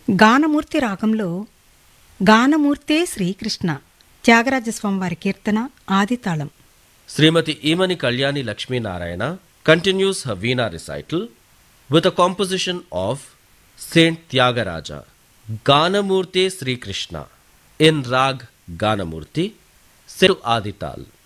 గానమూర్తి రాగంలో గానమూర్తే శ్రీకృష్ణ త్యాగరాజస్వామివారి కీర్తన ఆదితాళం. Srimati Imani Kalyani Lakshmi Narayana continues her Veena recital with a composition of Saint Tyagaraja, Ganamurte Sri Krishna, in Rag Ganamurti, set to Adital.